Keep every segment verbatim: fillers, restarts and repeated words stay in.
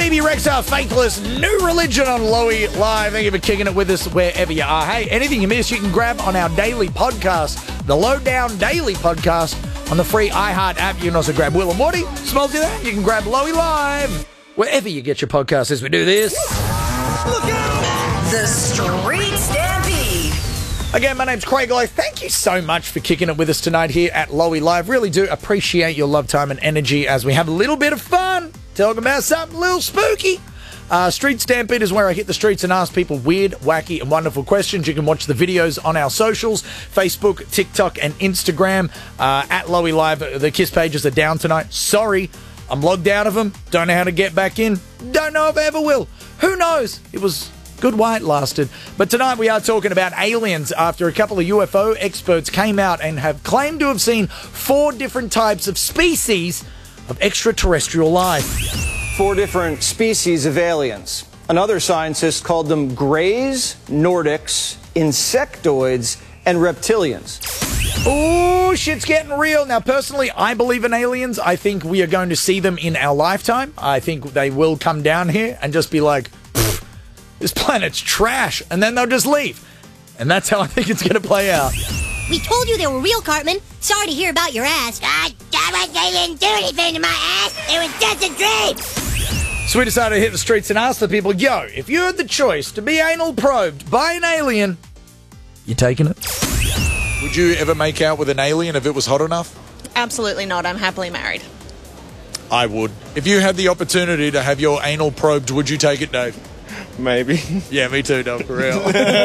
Bebe Rexha, Faithless, New Religion on Lowy Live. Thank you for kicking it with us wherever you are. Hey, anything you miss, you can grab on our daily podcast, the Lowdown Daily Podcast, on the free iHeart app. You can also grab Will and Woody. Smoke to that. You can grab Lowy Live wherever you get your podcasts as we do this. Look out! The Street Stampede. Again, my name's Craig Lowe. Thank you so much for kicking it with us tonight here at Lowy Live. Really do appreciate your love, time, and energy as we have a little bit of fun talking about something a little spooky. Uh, Street Stampede is where I hit the streets and ask people weird, wacky, and wonderful questions. You can watch the videos on our socials, Facebook, TikTok, and Instagram, uh, at Lowy Live. The KISS pages are down tonight. Sorry, I'm logged out of them. Don't know how to get back in. Don't know if I ever will. Who knows? It was good while it lasted. But tonight we are talking about aliens after a couple of U F O experts came out and have claimed to have seen four different types of species of extraterrestrial life. Four different species of aliens. Another scientist called them Greys, Nordics, Insectoids, and Reptilians. Oh, shit's getting real. Now, personally, I believe in aliens. I think we are going to see them in our lifetime. I think they will come down here and just be like, this planet's trash, and then they'll just leave. And that's how I think it's going to play out. We told you they were real, Cartman. Sorry to hear about your ass. God damn it, they didn't do anything to my ass. It was just a dream. So we decided to hit the streets and ask the people, yo, if you had the choice to be anal probed by an alien, you taking it? Would you ever make out with an alien if it was hot enough? Absolutely not. I'm happily married. I would. If you had the opportunity to have your anal probed, would you take it, Dave? Maybe. Yeah, me too, Dave, for real.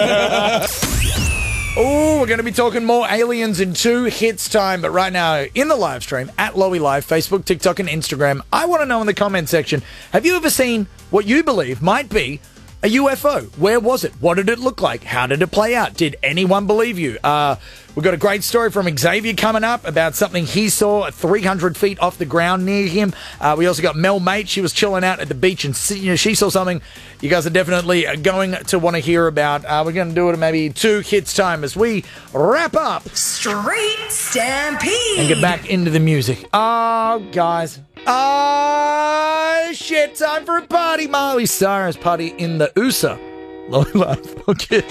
Oh, we're going to be talking more aliens in two hits time. But right now, in the live stream, at Lowy Live, Facebook, TikTok, and Instagram, I want to know in the comment section, have you ever seen what you believe might be a U F O? Where was it? What did it look like? How did it play out? Did anyone believe you? Uh, we've got a great story from Xavier coming up about something he saw at three hundred feet off the ground near him. Uh, we also got Mel Mate. She was chilling out at the beach and you know, she saw something you guys are definitely going to want to hear about. Uh, we're going to do it in maybe two hits time as we wrap up Street Stampede. and get back into the music. Oh, guys. Oh, shit. Time for a party. Miley Cyrus party in the U S A. Low life. Okay.